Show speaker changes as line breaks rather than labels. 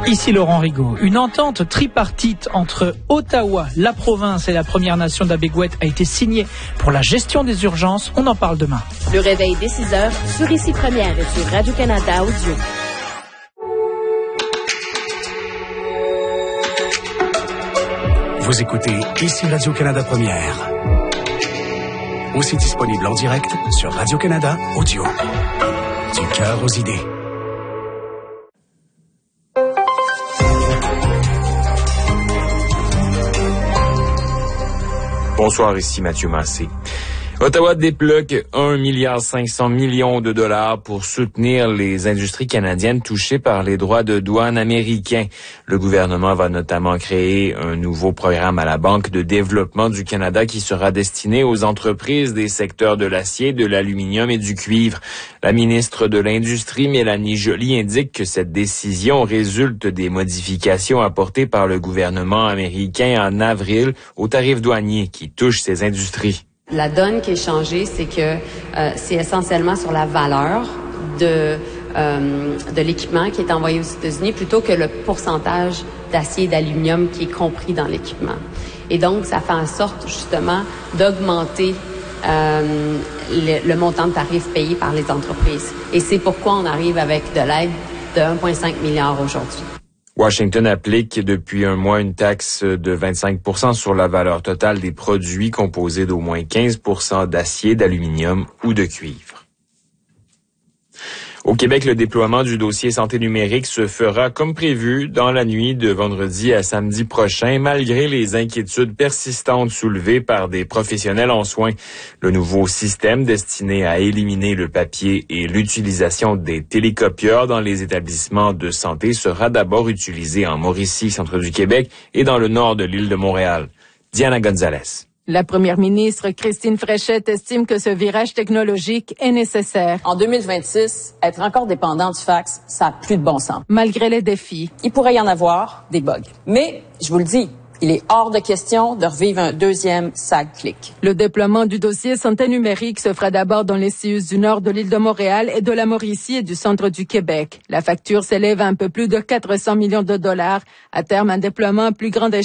Ici Laurent Rigaud. Une entente tripartite entre Ottawa, la province et la Première Nation d'Abégouette a été signée pour la gestion des urgences. On en parle demain.
Le réveil des 6 heures sur Ici Première et sur Radio-Canada Audio.
Vous écoutez Ici Radio-Canada Première. Aussi disponible en direct sur Radio-Canada Audio. Du cœur aux idées.
Bonsoir, ici Mathieu Massé. Ottawa débloque 1,5 milliard de dollars pour soutenir les industries canadiennes touchées par les droits de douane américains. Le gouvernement va notamment créer un nouveau programme à la Banque de développement du Canada qui sera destiné aux entreprises des secteurs de l'acier, de l'aluminium et du cuivre. La ministre de l'Industrie, Mélanie Joly, indique que cette décision résulte des modifications apportées par le gouvernement américain en avril aux tarifs douaniers qui touchent ces industries.
La donne qui est changée, c'est que c'est essentiellement sur la valeur de l'équipement qui est envoyé aux États-Unis plutôt que le pourcentage d'acier et d'aluminium qui est compris dans l'équipement. Et donc, ça fait en sorte justement d'augmenter le montant de tarifs payés par les entreprises. Et c'est pourquoi on arrive avec de l'aide de 1,5 milliard aujourd'hui.
Washington applique depuis un mois une taxe de 25 % sur la valeur totale des produits composés d'au moins 15 % d'acier, d'aluminium ou de cuivre. Au Québec, le déploiement du dossier santé numérique se fera comme prévu dans la nuit de vendredi à samedi prochain, malgré les inquiétudes persistantes soulevées par des professionnels en soins. Le nouveau système destiné à éliminer le papier et l'utilisation des télécopieurs dans les établissements de santé sera d'abord utilisé en Mauricie, centre du Québec, et dans le nord de l'île de Montréal. Diana Gonzalez.
La première ministre Christine Fréchette estime que ce virage technologique est nécessaire.
En 2026, être encore dépendant du fax, ça n'a plus de bon sens.
Malgré les défis.
Il pourrait y en avoir des bugs. Mais, je vous le dis, il est hors de question de revivre un deuxième SAG-Click.
Le déploiement du dossier santé numérique se fera d'abord dans les CIUS du nord de l'île de Montréal et de la Mauricie et du centre du Québec. La facture s'élève à un peu plus de 400 millions de dollars. À terme, un déploiement à plus grande échelle